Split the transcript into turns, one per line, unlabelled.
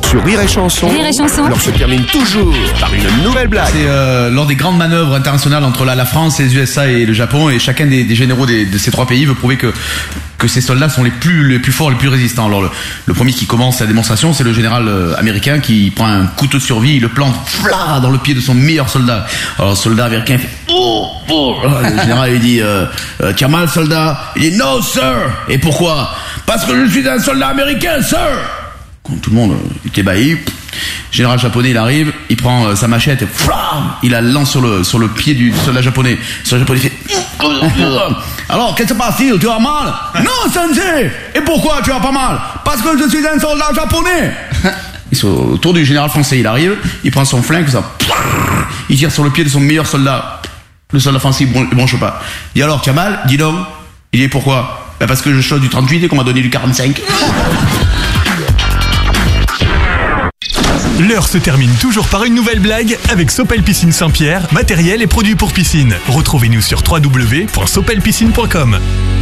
Sur Rire et Chanson,
Rire et Chanson.
l'heure se termine toujours par une nouvelle blague.
C'est lors des grandes manœuvres internationales entre la France, les USA et le Japon, et chacun des généraux de ces trois pays veut prouver que ces soldats sont les plus forts, les plus résistants. Alors le premier qui commence la démonstration, c'est le général américain qui prend un couteau de survie, il le plante dans le pied de son meilleur soldat. Alors le soldat américain fait le général lui dit tu as mal, soldat? Il dit no sir. Et pourquoi? Parce que je suis un soldat américain, sir. Tout le monde est ébahi. Général japonais, il arrive, il prend sa machette et il la lance sur le pied du soldat japonais. Le soldat japonais fait alors, qu'est-ce qui se passe-t-il? Tu as mal? Non, sensei. Et pourquoi tu as pas mal? Parce que je suis un soldat japonais. Ils sont autour du général français, il arrive, il prend son flingue, ça, il tire sur le pied de son meilleur soldat. Le soldat français, il bronche pas. Il dit alors, tu as mal? Dis donc. Il dit pourquoi? Ben parce que je chose du 38 et qu'on m'a donné du 45.
L'heure se termine toujours par une nouvelle blague avec Sopel Piscine Saint-Pierre, matériel et produits pour piscine. Retrouvez-nous sur www.sopelpiscine.com.